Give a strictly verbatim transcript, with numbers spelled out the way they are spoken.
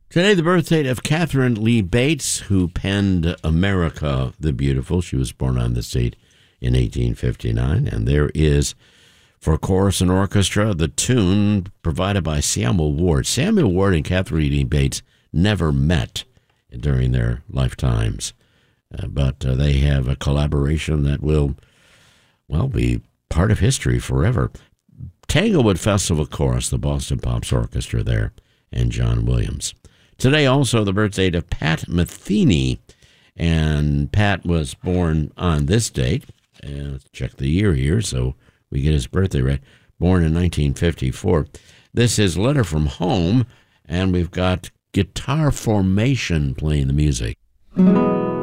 Today, the birth date of Catherine Lee Bates, who penned America the Beautiful. She was born on this date in eighteen fifty-nine. And there is, for chorus and orchestra, the tune provided by Samuel Ward. Samuel Ward and Catherine Lee Bates never met during their lifetimes. Uh, but uh, they have a collaboration that will, well, be part of history forever. Tanglewood Festival Chorus, the Boston Pops Orchestra there, and John Williams. Today also the birth date of Pat Metheny, and Pat was born on this date. And let's check the year here so we get his birthday right. Born in nineteen fifty-four. This is Letter from Home, and we've got Guitar Formation playing the music.